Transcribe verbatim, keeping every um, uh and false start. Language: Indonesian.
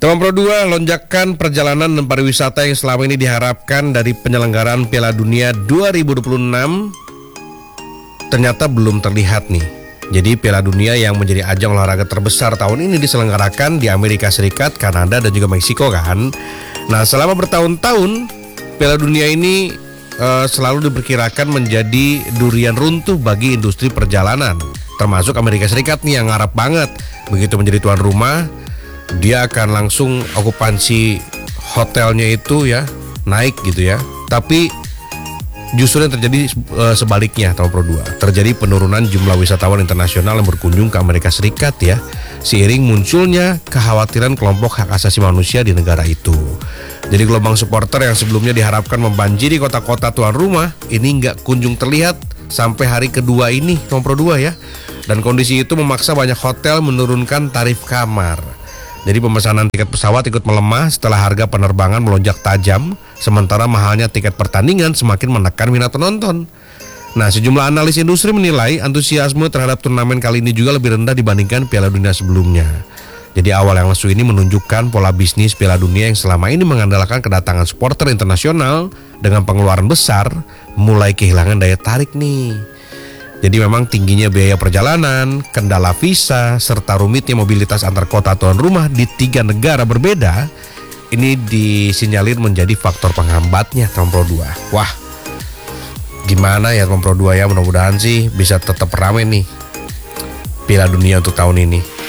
Teman Pro dua, lonjakan perjalanan dan pariwisata yang selama ini diharapkan dari penyelenggaraan Piala Dunia dua ribu dua puluh enam ternyata belum terlihat nih. Jadi Piala Dunia yang menjadi ajang olahraga terbesar tahun ini diselenggarakan di Amerika Serikat, Kanada, dan juga Meksiko kan. Nah, selama bertahun-tahun Piala Dunia ini uh, selalu diperkirakan menjadi durian runtuh bagi industri perjalanan, termasuk Amerika Serikat nih yang ngarap banget begitu menjadi tuan rumah, dia akan langsung okupansi hotelnya itu ya naik gitu ya. Tapi justru yang terjadi e, sebaliknya, tahun Pro dua, terjadi penurunan jumlah wisatawan internasional yang berkunjung ke Amerika Serikat ya, seiring munculnya kekhawatiran kelompok hak asasi manusia di negara itu. Jadi gelombang supporter yang sebelumnya diharapkan membanjiri kota-kota tuan rumah ini nggak kunjung terlihat sampai hari kedua ini, tahun Pro dua ya. Dan kondisi itu memaksa banyak hotel menurunkan tarif kamar. Jadi pemesanan tiket pesawat ikut melemah setelah harga penerbangan melonjak tajam, sementara mahalnya tiket pertandingan semakin menekan minat penonton. Nah, sejumlah analis industri menilai antusiasme terhadap turnamen kali ini juga lebih rendah dibandingkan Piala Dunia sebelumnya. Jadi awal yang lesu ini menunjukkan pola bisnis Piala Dunia yang selama ini mengandalkan kedatangan supporter internasional dengan pengeluaran besar mulai kehilangan daya tarik nih. Jadi memang tingginya biaya perjalanan, kendala visa, serta rumitnya mobilitas antar kota tuan rumah di tiga negara berbeda ini disinyalir menjadi faktor penghambatnya tahun Pro dua. Wah, gimana ya tahun Pro dua ya, mudah-mudahan sih bisa tetap ramai nih Piala Dunia untuk tahun ini.